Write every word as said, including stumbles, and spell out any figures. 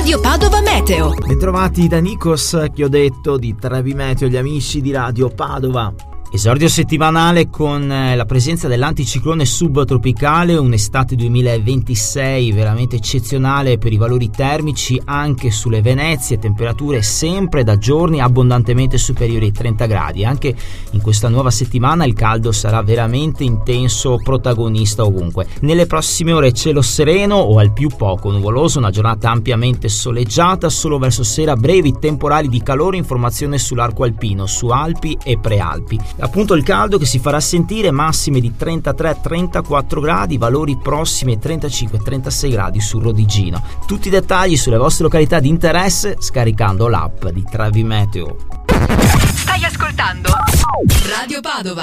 Radio Padova Meteo. Bentrovati da Nikos, che ho detto di Trevi Meteo, gli amici di Radio Padova. Esordio settimanale con la presenza dell'anticiclone subtropicale, un'estate duemilaventisei veramente eccezionale per i valori termici anche sulle Venezie, temperature sempre da giorni abbondantemente superiori ai trenta gradi. Anche in questa nuova settimana il caldo sarà veramente intenso, protagonista ovunque. Nelle prossime ore cielo sereno o al più poco nuvoloso, una giornata ampiamente soleggiata, solo verso sera brevi temporali di calore, informazione sull'arco alpino, su Alpi e Prealpi. Appunto il caldo che si farà sentire, massime di trentatré trentaquattro gradi, valori prossimi ai trentacinque trentasei gradi sul Rodigino. Tutti i dettagli sulle vostre località di interesse scaricando l'app di Trevi Meteo. Stai ascoltando Radio Padova.